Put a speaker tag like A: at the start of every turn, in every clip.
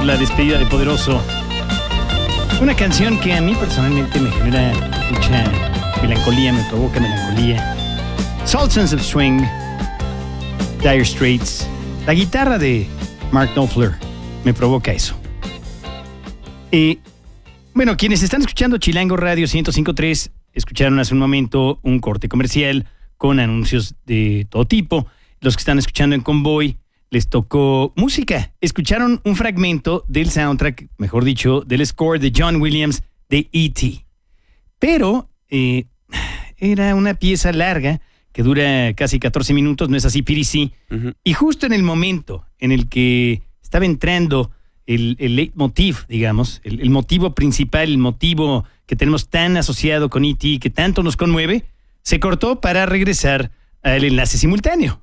A: por la despedida de Poderoso. Una canción que a mí personalmente me genera mucha melancolía, me provoca melancolía. Sultans of Swing, Dire Straits. La guitarra de Mark Knopfler me provoca eso. Bueno, quienes están escuchando Chilango Radio 105.3 escucharon hace un momento un corte comercial con anuncios de todo tipo. Los que están escuchando en Convoy les tocó música. Escucharon un fragmento del soundtrack, mejor dicho, del score de John Williams de E.T. Pero era una pieza larga que dura casi 14 minutos, ¿no es así, Piri? Uh-huh. Y justo en el momento en el que estaba entrando el leitmotiv, digamos, el motivo principal, el motivo que tenemos tan asociado con E.T., que tanto nos conmueve, se cortó para regresar al enlace simultáneo.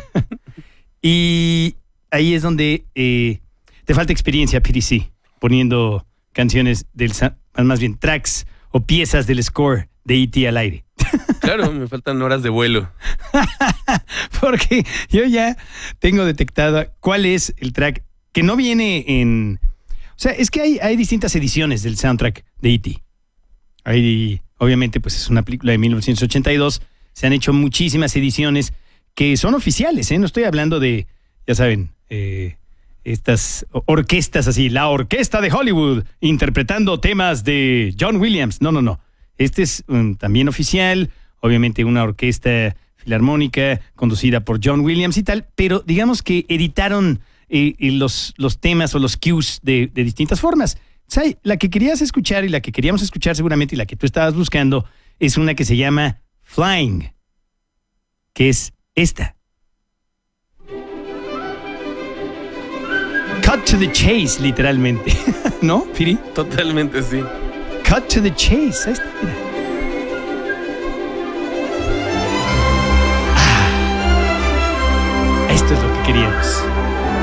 A: Y ahí es donde te falta experiencia, Piri, poniendo canciones más bien tracks o piezas del score de E.T. al aire.
B: Claro, me faltan horas de vuelo.
A: Porque yo ya tengo detectada cuál es el track que no viene en... O sea, es que hay distintas ediciones del soundtrack de E.T. Obviamente, pues es una película de 1982. Se han hecho muchísimas ediciones que son oficiales, ¿eh? No estoy hablando de, ya saben, estas orquestas así, la orquesta de Hollywood interpretando temas de John Williams. No. Este es también oficial, obviamente una orquesta filarmónica conducida por John Williams y tal, pero digamos que editaron los temas o los cues de distintas formas. ¿Sabes? La que querías escuchar y la que queríamos escuchar seguramente y la que tú estabas buscando es una que se llama Flying, que es esta. Cut to the chase, literalmente. ¿No, Piri?
B: Totalmente, sí.
A: Cut to the chase. Ahí está, mira. Esto es lo que queríamos.